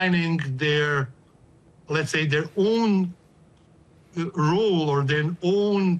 finding their, let's say, their own role or their own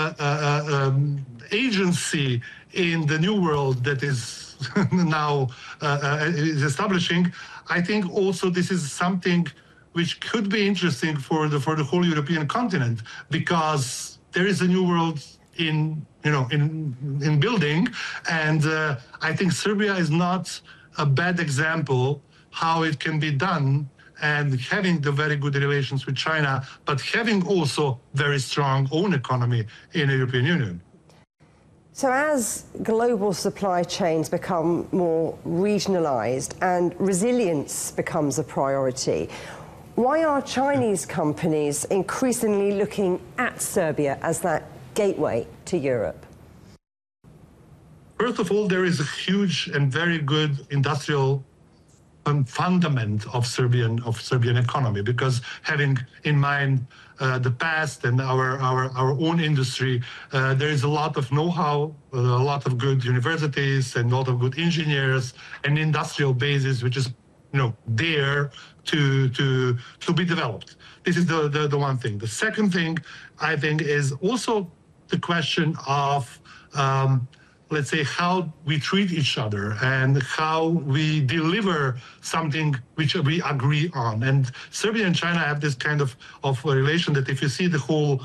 agency in the new world that is now is establishing. I think also this is something which could be interesting for the whole European continent, because there is a new world in building, and I think Serbia is not a bad example how it can be done, and having the very good relations with China, but having also very strong own economy in the European Union. So as global supply chains become more regionalized and resilience becomes a priority, why are Chinese companies increasingly looking at Serbia as that gateway to Europe? First of all, there is a huge and very good industrial fundament of Serbian economy, because having in mind the past and our own industry, there is a lot of know-how, a lot of good universities and a lot of good engineers and industrial bases, which is there to be developed. This is the one thing. The second thing, I think, is also the question of let's say, how we treat each other and how we deliver something which we agree on. And Serbia and China have this kind of relation that if you see the whole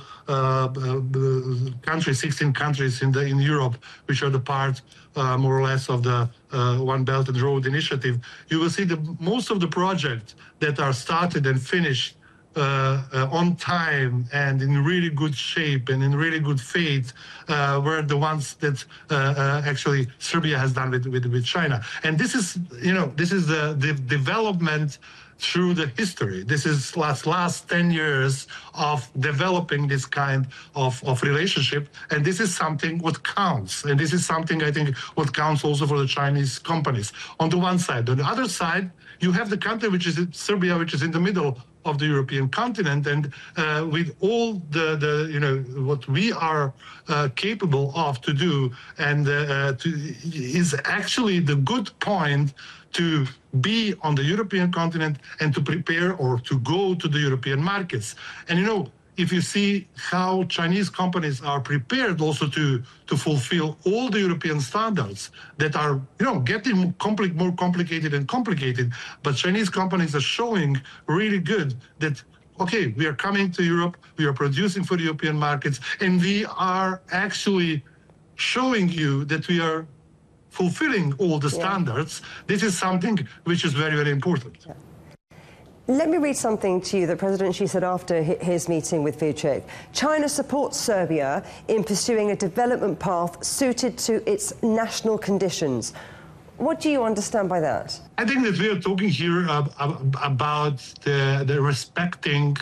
country, 16 countries in Europe, which are the part more or less of the One Belt and Road initiative, you will see that most of the projects that are started and finished on time and in really good shape and in really good faith were the ones that actually Serbia has done with China. And this is, this is the development through the history. This is last 10 years of developing this kind of relationship, and this is something what counts. And this is something, I think, what counts also for the Chinese companies. On the one side. On the other side, you have the country, which is Serbia, which is in the middle of the European continent, and with all the what we are capable of to do, and is actually the good point to be on the European continent and to prepare or to go to the European markets. And if you see how Chinese companies are prepared also to fulfill all the European standards that are, getting more complicated and complicated, but Chinese companies are showing really good that, okay, we are coming to Europe, we are producing for the European markets, and we are actually showing you that we are fulfilling all the standards. This is something which is very, very important. Yeah. Let me read something to you that President Xi said after his meeting with Vučić. China supports Serbia in pursuing a development path suited to its national conditions. What do you understand by that? I think that we are talking here about the respecting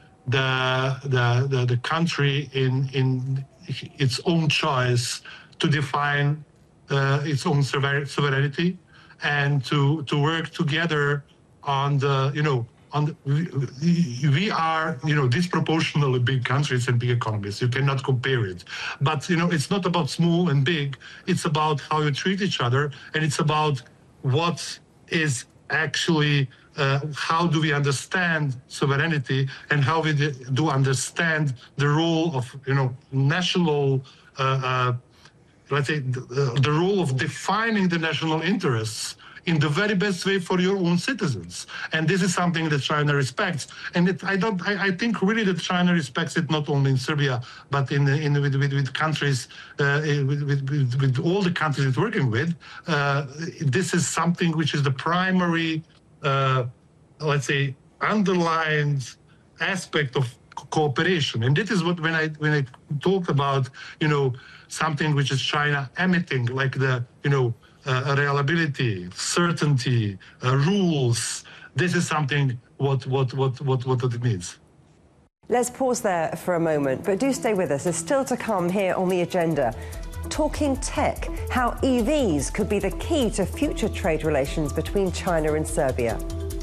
the country in its own choice to define its own sovereignty, and to work together on the, we are, disproportionately big countries and big economies. You cannot compare it. But, it's not about small and big. It's about how you treat each other. And it's about what is actually, how do we understand sovereignty, and how we do understand the role of, national, let's say, the role of defining the national interests in the very best way for your own citizens. And this is something that China respects. And I think really that China respects it not only in Serbia, but with countries, with all the countries it's working with. This is something which is the primary, let's say, underlined aspect of cooperation. And this is what, when I talk about, something which is China emitting, like the, reliability, certainty, rules. This is something what it means. Let's pause there for a moment, but do stay with us. There's still to come here on the agenda. Talking tech, how EVs could be the key to future trade relations between China and Serbia.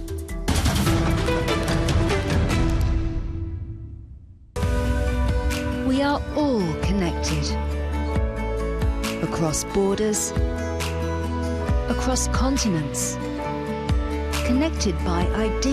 We are all connected. Across borders, across continents, Connected by ideas.